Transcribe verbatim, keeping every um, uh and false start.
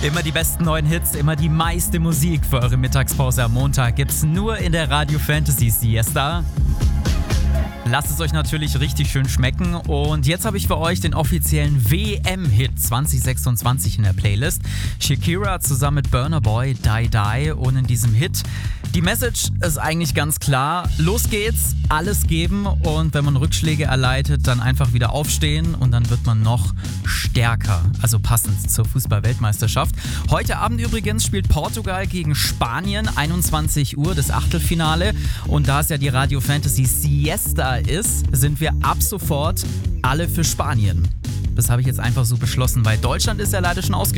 Immer die besten neuen Hits, immer die meiste Musik für eure Mittagspause am Montag gibt's nur in der Radio Fantasy Siesta. Lasst es euch natürlich richtig schön schmecken und jetzt habe ich für euch den offiziellen W M-Hit zwanzig sechsundzwanzig in der Playlist. Shakira zusammen mit Burna Boy, Die Die, und in diesem Hit die Message ist eigentlich ganz klar. Los geht's, alles geben und wenn man Rückschläge erleidet, dann einfach wieder aufstehen und dann wird man noch stärker. Also passend zur Fußball-Weltmeisterschaft. Heute Abend übrigens spielt Portugal gegen Spanien, einundzwanzig Uhr, das Achtelfinale. Und da es ja die Radio Fantasy Siesta ist, sind wir ab sofort alle für Spanien. Das habe ich jetzt einfach so beschlossen, weil Deutschland ist ja leider schon ausgeschieden.